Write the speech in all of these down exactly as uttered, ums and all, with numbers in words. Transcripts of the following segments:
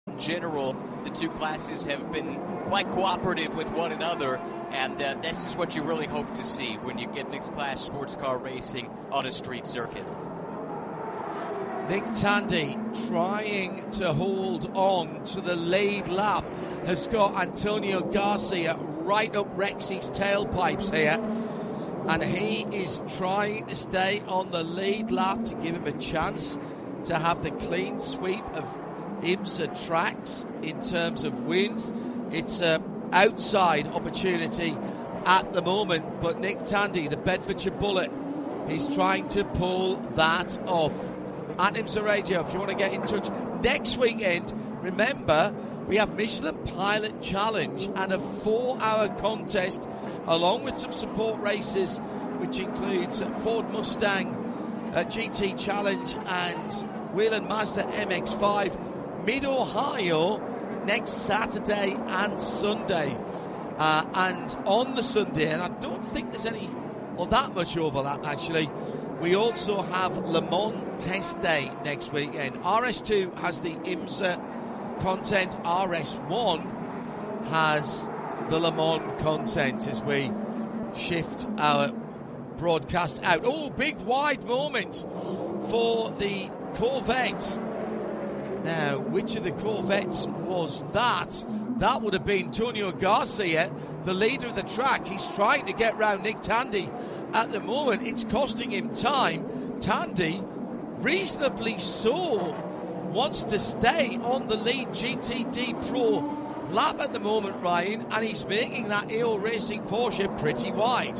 In general, the two classes have been quite cooperative with one another, and uh, this is what you really hope to see when you get mixed class sports car racing on a street circuit. Nick Tandy trying to hold on to the lead lap has got Antonio Garcia right up Rexy's tailpipes here, and he is trying to stay on the lead lap to give him a chance to have the clean sweep of IMSA tracks in terms of wins. It's an outside opportunity at the moment, but Nick Tandy, the Bedfordshire Bullet, he's trying to pull that off. At IMSA Radio, if you want to get in touch next weekend, remember we have Michelin Pilot Challenge and a four-hour contest along with some support races, which includes Ford Mustang uh, G T Challenge and Whelen Mazda M X five, Mid-Ohio next Saturday and Sunday. Uh, and on the Sunday, and I don't think there's any or that much overlap actually, we also have Le Mans Test Day next weekend. R S two has the IMSA content, R S one has the Le Mans content as we shift our broadcast out. Oh, big wide moment for the Corvette. Now, which of the Corvettes was that? That would have been Antonio Garcia, the leader of the track. He's trying to get round Nick Tandy at the moment. It's costing him time. Tandy, reasonably so, wants to stay on the lead G T D Pro lap at the moment, Ryan, and he's making that A O Racing Porsche pretty wide.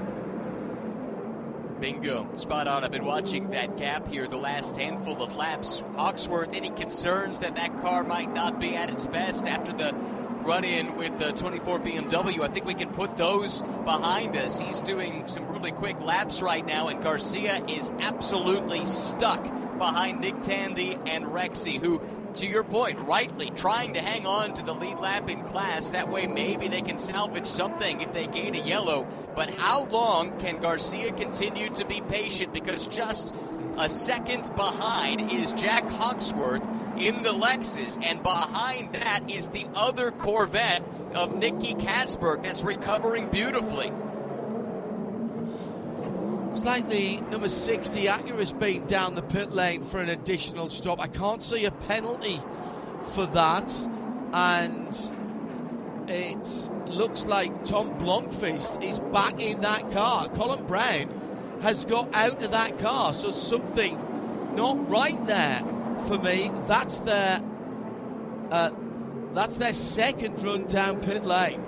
Bingo. Spot on. I've been watching that gap here the last handful of laps. Hawksworth, any concerns that that car might not be at its best after the run-in with the twenty-four B M W? I think we can put those behind us. He's doing some really quick laps right now, and Garcia is absolutely stuck behind Nick Tandy and Rexy, who, to your point, rightly trying to hang on to the lead lap in class. That way maybe they can salvage something if they gain a yellow. But how long can Garcia continue to be patient? Because just a second behind is Jack Hawksworth in the Lexus, and behind that is the other Corvette of Nicky Katzberg that's recovering beautifully. It's like the number sixty Acura's been down the pit lane for an additional stop. I can't see a penalty for that, and it looks like Tom Blomqvist is back in that car. Colin Brown has got out of that car, so something not right there for me. That's their uh, that's their second run down pit lane.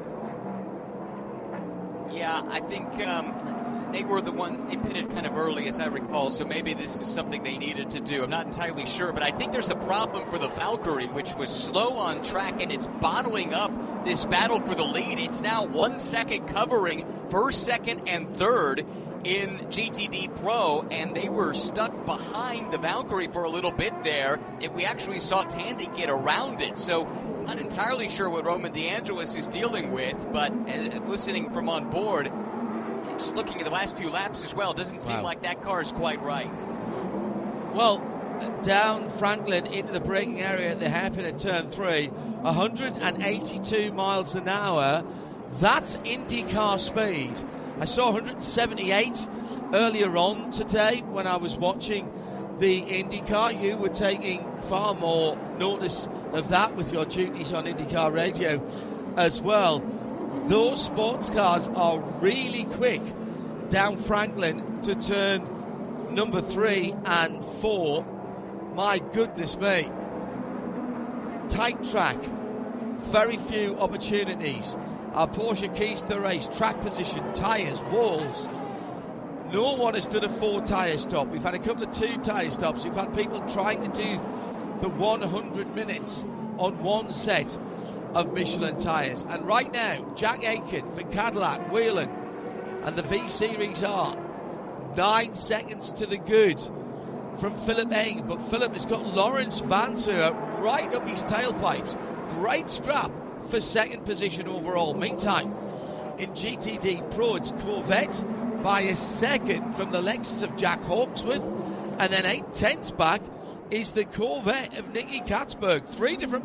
Yeah, I think um, they were the ones, they pitted kind of early, as I recall, so maybe this is something they needed to do. I'm not entirely sure, but I think there's a problem for the Valkyrie, which was slow on track, and it's bottling up this battle for the lead. It's now one second covering first, second, and third in G T D Pro, and they were stuck behind the Valkyrie for a little bit there. If we actually saw Tandy get around it, so not entirely sure what Roman DeAngelis is dealing with, but uh, listening from on board, just looking at the last few laps as well, doesn't seem wow. like that car is quite right. Well, down Franklin into the braking area at the hairpin at turn three, one hundred eighty-two miles an hour. That's IndyCar speed. I saw one hundred seventy-eight earlier on today when I was watching the IndyCar. You were taking far more notice of that with your duties on IndyCar Radio as well. Those sports cars are really quick down Franklin to turn number three and four. My goodness me. Tight track. Very few opportunities. Our Porsche keys to the race, track position, tyres, walls. No one has done a four-tyre stop. We've had a couple of two-tyre stops. We've had people trying to do the one hundred minutes on one set of Michelin tyres. And right now, Jack Aitken for Cadillac, Whelen, and the V-Series R. Nine seconds to the good from Philip Eng. But Philip has got Lawrence Vanthoor right up his tailpipes. Great scrap for second position overall. Meantime, in G T D Pro, it's Corvette by a second from the Lexus of Jack Hawksworth, and then eight tenths back is the Corvette of Nicky Katzberg. Three different